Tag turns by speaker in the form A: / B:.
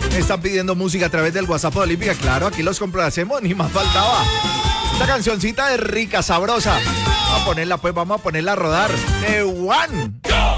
A: Me están pidiendo música a través del WhatsApp de Olímpica. Claro, aquí los complacemos, ni más faltaba. Esta cancioncita es rica, sabrosa. Vamos a ponerla, pues, vamos a ponerla a rodar. The One.